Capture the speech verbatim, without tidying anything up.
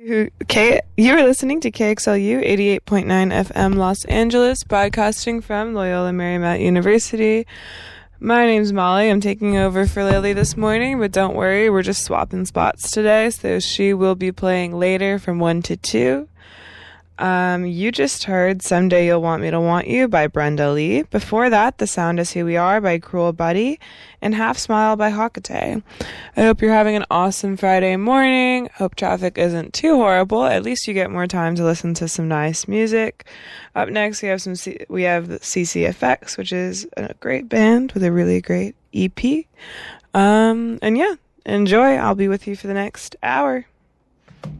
Okay, you are listening to K X L U eighty-eight point nine F M Los Angeles, broadcasting from Loyola Marymount University. My name's Molly. I'm taking over for Lily this morning, but don't worry, we're just swapping spots today, so she will be playing later from one to two. Um, you just heard Someday You'll Want Me to Want You by Brenda Lee. Before that, The Sound Is Who We Are by Cruel Buddy and Half Smile by Hockaday. I hope you're having an awesome Friday morning. Hope traffic isn't too horrible. At least you get more time to listen to some nice music. Up next, we have some C- we have C C F X, which is a great band with a really great E P. Um, and yeah, enjoy. I'll be with you for the next hour.